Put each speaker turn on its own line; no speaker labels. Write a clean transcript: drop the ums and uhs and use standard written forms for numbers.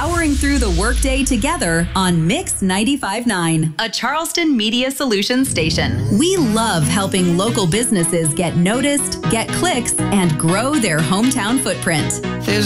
powering through the workday together on Mix 95.9, a Charleston Media Solutions station. We love helping local businesses get noticed, get clicks, and grow their hometown footprint.